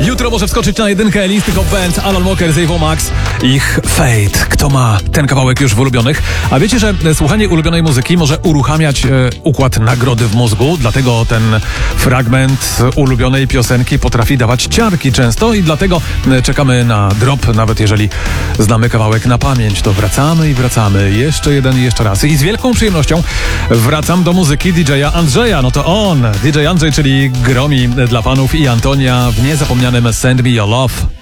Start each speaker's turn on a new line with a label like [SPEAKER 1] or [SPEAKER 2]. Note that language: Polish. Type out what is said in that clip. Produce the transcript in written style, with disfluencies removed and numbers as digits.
[SPEAKER 1] Jutro może wskoczyć na jedynkę listy Hot Band, Alan Walker, Zavo Max, ich Fate. Kto ma ten kawałek już w ulubionych? A wiecie, że słuchanie ulubionej muzyki może uruchamiać układ nagrody w mózgu, dlatego ten fragment ulubionej piosenki potrafi dawać ciarki często i dlatego czekamy na drop, nawet jeżeli znamy kawałek na pamięć, to wracamy i wracamy. Jeszcze jeden i jeszcze raz. I z wielką przyjemnością wracam do muzyki DJ-a Andrzeja. No to on, DJ Andrzej, czyli gromi dla panów i Antonia w niezapomnianym Send Me Your Love.